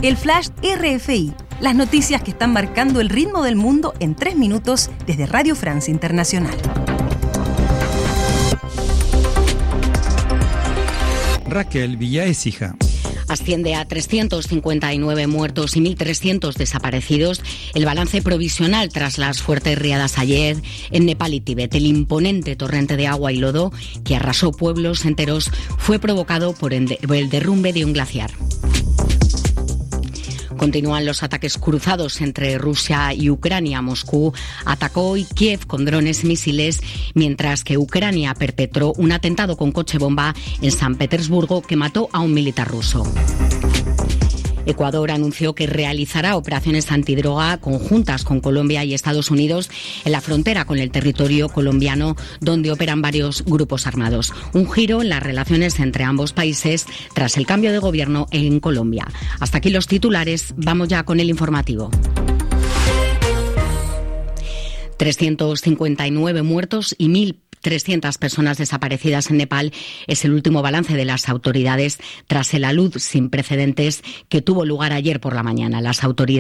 El Flash RFI, las noticias que están marcando el ritmo del mundo en 3 minutos desde Radio France Internacional. Raquel Villaécija. Asciende a 359 muertos y 1.300 desaparecidos el balance provisional tras las fuertes riadas ayer en Nepal y Tíbet. El imponente torrente de agua y lodo que arrasó pueblos enteros fue provocado por el derrumbe de un glaciar. Continúan los ataques cruzados entre Rusia y Ucrania. Moscú atacó hoy Kiev con drones y misiles, mientras que Ucrania perpetró un atentado con coche bomba en San Petersburgo que mató a un militar ruso. Ecuador anunció que realizará operaciones antidroga conjuntas con Colombia y Estados Unidos en la frontera con el territorio colombiano, donde operan varios grupos armados. Un giro en las relaciones entre ambos países tras el cambio de gobierno en Colombia. Hasta aquí los titulares, vamos ya con el informativo. 359 muertos y 1.300 personas desaparecidas en Nepal es el último balance de las autoridades tras el alud sin precedentes que tuvo lugar ayer por la mañana. Las autoridades